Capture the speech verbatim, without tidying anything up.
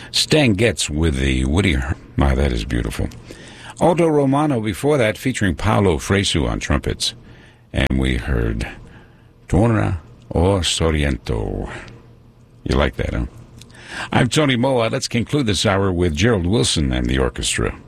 Stan Getz with the Woody. Wow, that is beautiful. Aldo Romano before that, featuring Paolo Fresu on trumpets. And we heard Torna o Sorrento. You like that, huh? I'm Tony Moa. Let's conclude this hour with Gerald Wilson and the orchestra.